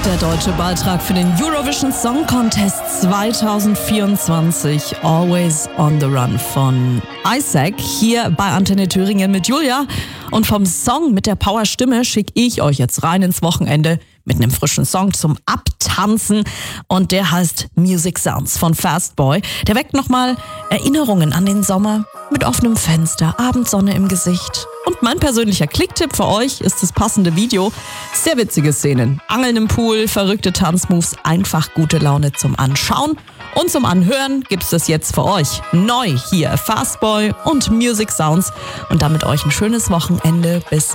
Der deutsche Beitrag für den Eurovision Song Contest 2024, Always on the Run von Isaac, hier bei Antenne Thüringen mit Julia. Und vom Song mit der Powerstimme schicke ich euch jetzt rein ins Wochenende mit einem frischen Song zum Abtanzen. Und der heißt Music Sounds von Fastboy. Der weckt nochmal Erinnerungen an den Sommer mit offenem Fenster, Abendsonne im Gesicht. Und mein persönlicher Klicktipp für euch ist das passende Video. Sehr witzige Szenen. Angeln im Pool, verrückte Tanzmoves, einfach gute Laune zum Anschauen. Und zum Anhören gibt's das jetzt für euch. Neu hier Fastboy und Music Sounds. Und damit euch ein schönes Wochenende. Bis